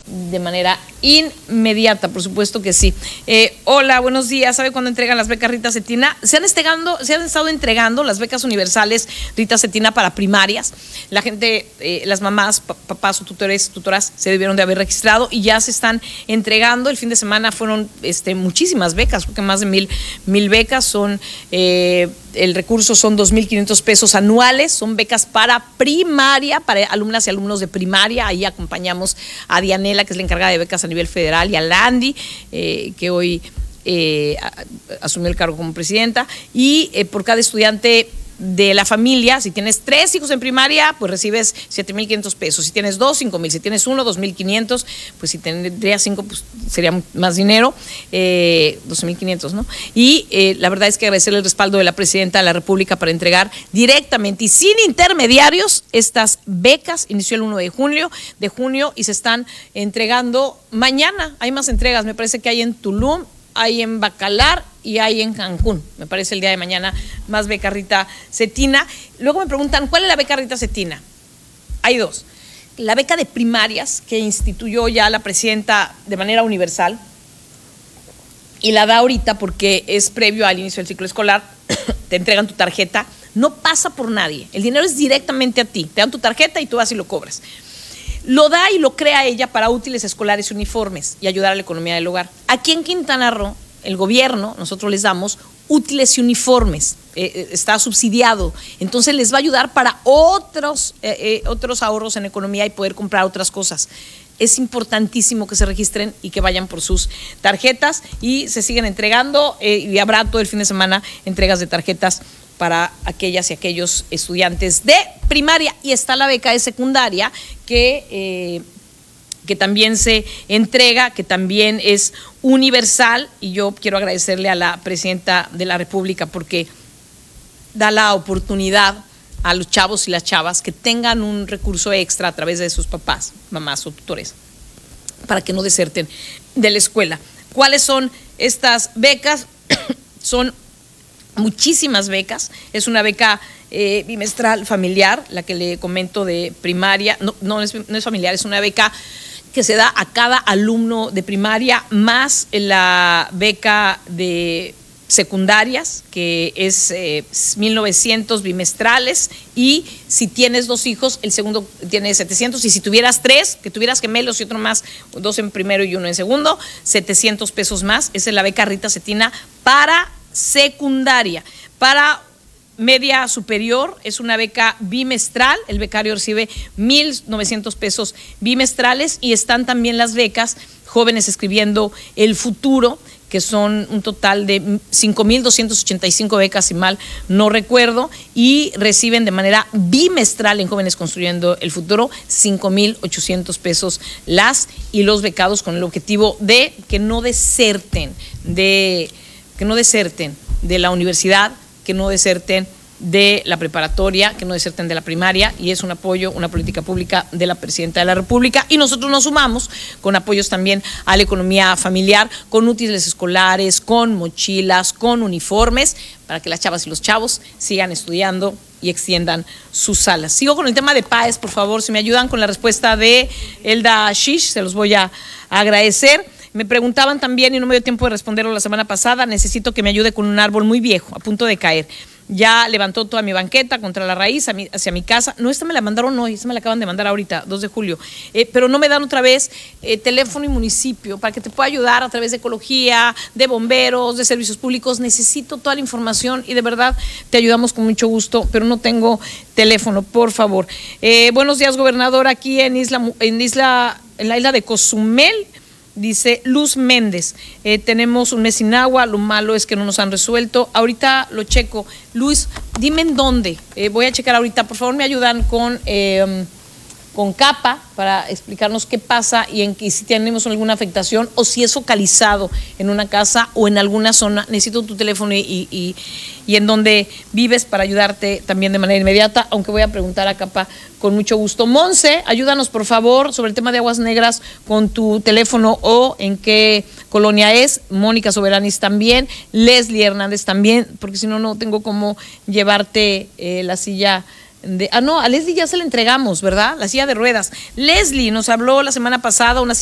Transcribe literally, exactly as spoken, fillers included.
de manera inmediata, por supuesto que sí. Eh, hola, buenos días. ¿Sabe cuándo entregan las becas Rita Cetina? Se han, entregando, se han estado entregando las becas universales Rita Cetina para primarias. La gente, eh, las mamás, papás o tutores, tutoras se debieron de haber registrado y ya se están entregando. El fin de semana fueron este, muchísimas becas, creo que más de mil, mil becas. Son, eh, el recurso son dos mil quinientos pesos anuales. Son becas para primaria, para alumnas y alumnos de primaria. Ahí acompañamos a Dianela, que es la encargada de becas a nivel federal, y a Landy, eh, que hoy eh, asumió el cargo como presidenta, y eh, por cada estudiante de la familia, si tienes tres hijos en primaria, pues recibes siete mil quinientos pesos, si tienes dos, cinco mil, si tienes uno, dos mil quinientos, pues si tendrías cinco, pues sería más dinero, eh, doce mil quinientos, ¿no? Y eh, la verdad es que agradecerle el respaldo de la Presidenta de la República para entregar directamente y sin intermediarios estas becas. Inició el uno de junio, de junio y se están entregando mañana. Hay más entregas, me parece que hay en Tulum, hay en Bacalar y hay en Cancún, me parece el día de mañana, más beca Rita Cetina. Luego me preguntan, ¿cuál es la beca Rita Cetina? Hay dos. La beca de primarias, que instituyó ya la presidenta de manera universal, y la da ahorita porque es previo al inicio del ciclo escolar, te entregan tu tarjeta, no pasa por nadie, el dinero es directamente a ti, te dan tu tarjeta y tú vas y lo cobras. Lo da y lo crea ella para útiles escolares y uniformes y ayudar a la economía del hogar. Aquí en Quintana Roo, el gobierno, nosotros les damos útiles y uniformes, eh, está subsidiado, entonces les va a ayudar para otros, eh, eh, otros ahorros en economía y poder comprar otras cosas. Es importantísimo que se registren y que vayan por sus tarjetas y se siguen entregando, eh, y habrá todo el fin de semana entregas de tarjetas para aquellas y aquellos estudiantes de primaria. Y está la beca de secundaria que, eh, que también se entrega, que también es universal, y yo quiero agradecerle a la Presidenta de la República porque da la oportunidad a los chavos y las chavas que tengan un recurso extra a través de sus papás, mamás o tutores, para que no deserten de la escuela. ¿Cuáles son estas becas? Son muchísimas becas. Es una beca eh, bimestral familiar, la que le comento de primaria, no, no, es, no es familiar, es una beca que se da a cada alumno de primaria, más la beca de secundarias, que es eh, mil novecientos bimestrales, y si tienes dos hijos, el segundo tiene setecientos, y si tuvieras tres, que tuvieras gemelos y otro más, dos en primero y uno en segundo, setecientos pesos más. Esa es la beca Rita Cetina para secundaria. Para media superior es una beca bimestral, el becario recibe mil novecientos pesos bimestrales, y están también las becas Jóvenes Escribiendo el Futuro, que son un total de cinco mil doscientas ochenta y cinco becas, si mal no recuerdo, y reciben de manera bimestral en Jóvenes Construyendo el Futuro cinco mil ochocientos pesos las y los becados, con el objetivo de que no deserten de, que no deserten de la universidad, que no deserten de la preparatoria, que no deserten de la primaria, y es un apoyo, una política pública de la Presidenta de la República, y nosotros nos sumamos con apoyos también a la economía familiar, con útiles escolares, con mochilas, con uniformes, para que las chavas y los chavos sigan estudiando y extiendan sus salas. Sigo con el tema de P A E S, por favor, si me ayudan con la respuesta de Elda Shish, se los voy a agradecer. Me preguntaban también, y no me dio tiempo de responderlo la semana pasada, necesito que me ayude con un árbol muy viejo, a punto de caer. Ya levantó toda mi banqueta contra la raíz a mi, hacia mi casa. No, esta me la mandaron hoy, esta me la acaban de mandar ahorita, dos de julio. Eh, pero no me dan otra vez eh, teléfono y municipio para que te pueda ayudar a través de ecología, de bomberos, de servicios públicos. Necesito toda la información y de verdad te ayudamos con mucho gusto, pero no tengo teléfono, por favor. Eh, buenos días, gobernador, aquí en Isla, en Isla, en la isla de Cozumel. Dice Luz Méndez, eh, tenemos un mes sin agua, lo malo es que no nos han resuelto. Ahorita lo checo. Luis, dime en dónde. Eh, voy a checar ahorita. Por favor, me ayudan con, eh, con CAPA para explicarnos qué pasa y en que si tenemos alguna afectación o si es focalizado en una casa o en alguna zona. Necesito tu teléfono y, y, y en dónde vives para ayudarte también de manera inmediata, aunque voy a preguntar a CAPA con mucho gusto. Monse, ayúdanos por favor sobre el tema de Aguas Negras con tu teléfono o en qué colonia es. Mónica Soberanis también, Leslie Hernández también, porque si no, no tengo cómo llevarte eh, la silla. De, ah, no, a Leslie ya se la entregamos, ¿verdad? La silla de ruedas. Leslie nos habló la semana pasada, una